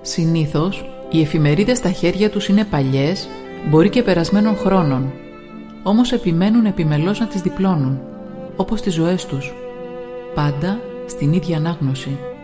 Συνήθως, οι εφημερίδες στα χέρια τους είναι παλιές, μπορεί και περασμένων χρόνων. Όμως επιμένουν επιμελώς να τις διπλώνουν, όπως τις ζωές τους. Πάντα στην ίδια ανάγνωση.